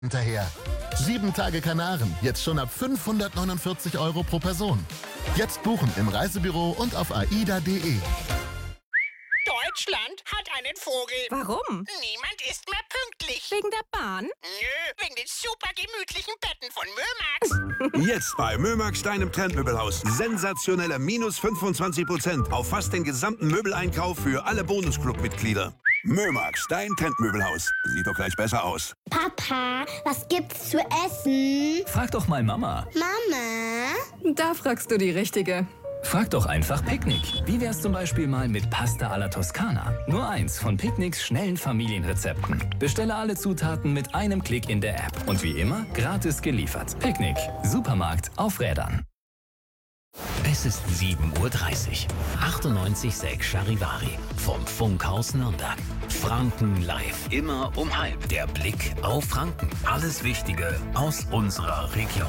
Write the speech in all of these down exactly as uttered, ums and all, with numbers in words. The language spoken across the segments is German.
hinterher. Sieben Tage Kanaren, jetzt schon ab fünfhundertneunundvierzig Euro pro Person. Jetzt buchen im Reisebüro und auf aida punkt de. Deutschland hat einen Vogel. Warum? Niemand ist mehr pünktlich. Wegen der Bahn? Nö, wegen den super gemütlichen Betten von Mömax. Jetzt bei Mömax, deinem Trendmöbelhaus. Sensationelle minus fünfundzwanzig Prozent auf fast den gesamten Möbeleinkauf für alle Bonusclub-Mitglieder. Mömax, dein Trendmöbelhaus. Sieht doch gleich besser aus. Papa, was gibt's zu essen? Frag doch mal Mama. Mama? Da fragst du die Richtige. Frag doch einfach Picknick. Wie wär's zum Beispiel mal mit Pasta alla Toskana? Nur eins von Picknicks schnellen Familienrezepten. Bestelle alle Zutaten mit einem Klick in der App. Und wie immer, gratis geliefert. Picknick. Supermarkt auf Rädern. Es ist sieben Uhr dreißig. achtundneunzig Komma sechs Charivari vom Funkhaus Nürnberg. Franken live. Immer um halb. Der Blick auf Franken. Alles Wichtige aus unserer Region.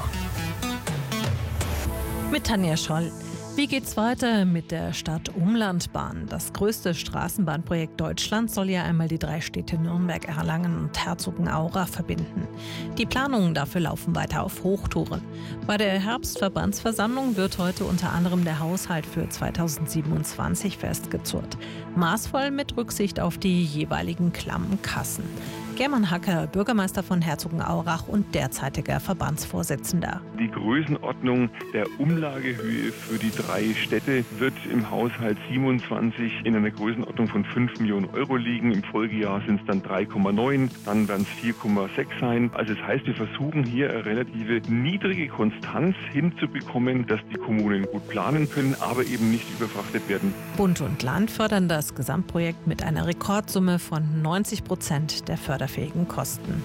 Mit Tanja Scholl. Wie geht's weiter mit der Stadt-Umland-Bahn? Das größte Straßenbahnprojekt Deutschlands soll ja einmal die drei Städte Nürnberg, Erlangen und Herzogenaurach verbinden. Die Planungen dafür laufen weiter auf Hochtouren. Bei der Herbstverbandsversammlung wird heute unter anderem der Haushalt für zweitausendsiebenundzwanzig festgezurrt. Maßvoll mit Rücksicht auf die jeweiligen klammen Kassen. German Hacker, Bürgermeister von Herzogenaurach und derzeitiger Verbandsvorsitzender. Die Größenordnung der Umlagehöhe für die drei Städte wird im Haushalt siebenundzwanzig in einer Größenordnung von fünf Millionen Euro liegen. Im Folgejahr sind es dann drei Komma neun, dann werden es vier Komma sechs sein. Also das heißt, wir versuchen hier eine relative niedrige Konstanz hinzubekommen, dass die Kommunen gut planen können, aber eben nicht überfrachtet werden. Bund und Land fördern das Gesamtprojekt mit einer Rekordsumme von neunzig Prozent der förderfähigen Kosten.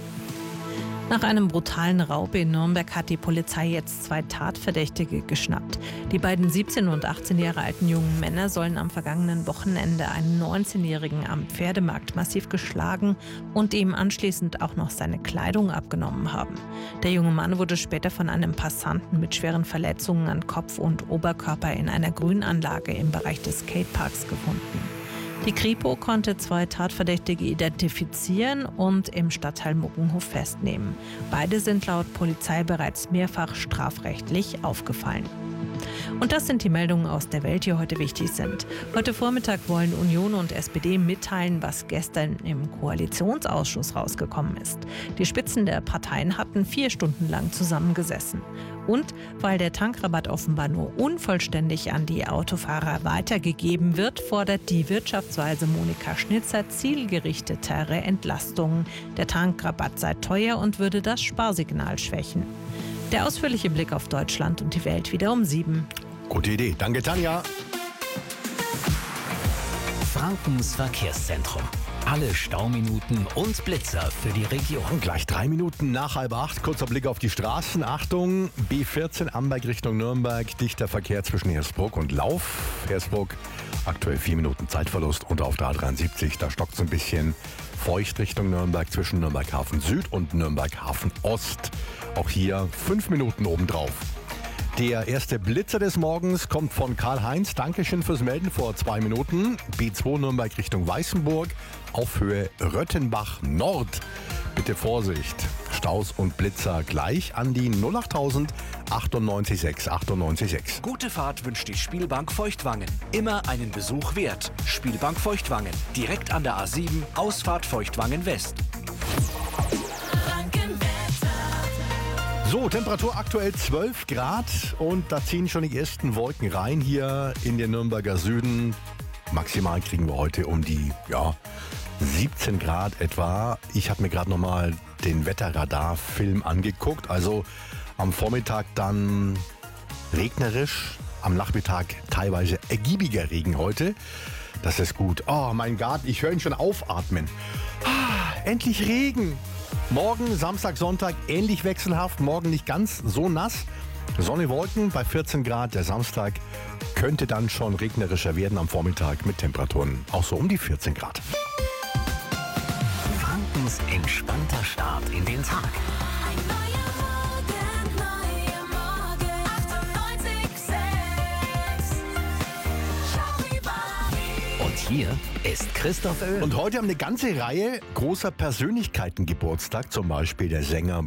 Nach einem brutalen Raub in Nürnberg hat die Polizei jetzt zwei Tatverdächtige geschnappt. Die beiden siebzehn und achtzehn Jahre alten jungen Männer sollen am vergangenen Wochenende einen neunzehnjährigen am Pferdemarkt massiv geschlagen und ihm anschließend auch noch seine Kleidung abgenommen haben. Der junge Mann wurde später von einem Passanten mit schweren Verletzungen an Kopf und Oberkörper in einer Grünanlage im Bereich des Skateparks gefunden. Die Kripo konnte zwei Tatverdächtige identifizieren und im Stadtteil Muckenhof festnehmen. Beide sind laut Polizei bereits mehrfach strafrechtlich aufgefallen. Und das sind die Meldungen aus der Welt, die heute wichtig sind. Heute Vormittag wollen Union und S P D mitteilen, was gestern im Koalitionsausschuss rausgekommen ist. Die Spitzen der Parteien hatten vier Stunden lang zusammengesessen. Und weil der Tankrabatt offenbar nur unvollständig an die Autofahrer weitergegeben wird, fordert die Wirtschaftsweise Monika Schnitzer zielgerichtetere Entlastungen. Der Tankrabatt sei teuer und würde das Sparsignal schwächen. Der ausführliche Blick auf Deutschland und die Welt wieder um sieben. Gute Idee. Danke, Tanja. Frankens Verkehrszentrum. Alle Stauminuten und Blitzer für die Region. Und gleich drei Minuten nach halb acht. Kurzer Blick auf die Straßen. Achtung, B vierzehn Amberg Richtung Nürnberg. Dichter Verkehr zwischen Hersbruck und Lauf. Hersbruck, aktuell vier Minuten Zeitverlust. Und auf der A dreiundsiebzig, da stockt es ein bisschen feucht Richtung Nürnberg zwischen Nürnberg Hafen Süd und Nürnberg Hafen Ost. Auch hier fünf Minuten obendrauf. Der erste Blitzer des Morgens kommt von Karl-Heinz. Dankeschön fürs Melden vor zwei Minuten. B zwei Nürnberg Richtung Weißenburg auf Höhe Röttenbach Nord. Bitte Vorsicht. Staus und Blitzer gleich an die null achttausend achtundneunzig sechs achtundneunzig sechs. Gute Fahrt wünscht die Spielbank Feuchtwangen. Immer einen Besuch wert. Spielbank Feuchtwangen. Direkt an der A sieben, Ausfahrt Feuchtwangen West. So, Temperatur aktuell zwölf Grad und da ziehen schon die ersten Wolken rein hier in den Nürnberger Süden. Maximal kriegen wir heute um die ja, siebzehn Grad etwa. Ich habe mir gerade nochmal den Wetterradar-Film angeguckt. Also am Vormittag dann regnerisch, am Nachmittag teilweise ergiebiger Regen heute. Das ist gut. Oh mein Gott, ich höre ihn schon aufatmen. Ah, endlich Regen. Morgen, Samstag, Sonntag ähnlich wechselhaft. Morgen nicht ganz so nass. Sonne, Wolken bei vierzehn Grad. Der Samstag könnte dann schon regnerischer werden am Vormittag mit Temperaturen auch so um die vierzehn Grad. Frankens entspannter Start in den Tag. Ein neuer Morgen, neuer Morgen. achtundneunzig Komma sechs Charivari. Und hier ist Chris. Christoph Öl. Und heute haben eine ganze Reihe großer Persönlichkeiten Geburtstag, zum Beispiel der Sänger